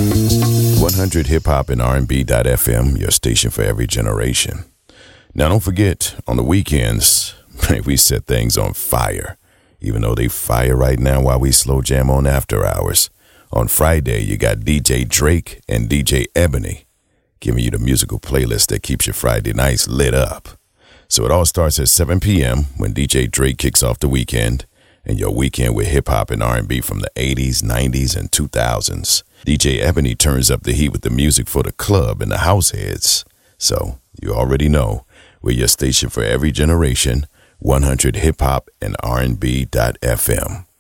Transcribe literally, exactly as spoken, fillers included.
one hundred hip hop and R and B dot F M, your station for every generation. Now, don't forget, on the weekends, we set things on fire, even though they fire right now while we slow jam on after hours. On Friday, you got D J Drake and D J Ebony giving you the musical playlist that keeps your Friday nights lit up. So it all starts at seven p.m. when D J Drake kicks off the weekend, and your weekend with hip-hop and R and B from the eighties, nineties, and two thousands. D J Ebony turns up the heat with the music for the club and the house heads. So you already know, we're your station for every generation, one hundred hip hop and R and B dot F M.